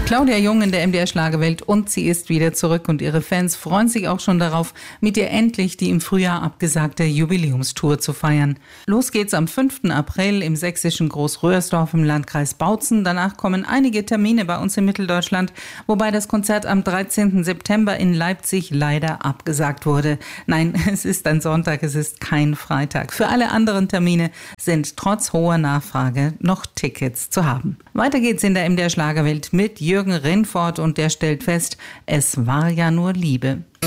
Claudia Jung in der MDR Schlagerwelt und sie ist wieder zurück und ihre Fans freuen sich auch schon darauf, mit ihr endlich die im Frühjahr abgesagte Jubiläumstour zu feiern. Los geht's am 5. April im sächsischen Großröhrsdorf im Landkreis Bautzen. Danach kommen einige Termine bei uns in Mitteldeutschland, wobei das Konzert am 13. September in Leipzig leider abgesagt wurde. Nein, es ist ein Sonntag, es ist kein Freitag. Für alle anderen Termine sind trotz hoher Nachfrage noch Tickets zu haben. Weiter geht's in der MDR Schlagerwelt mit Jürgen Rinfort und der stellt fest, es war ja nur Liebe.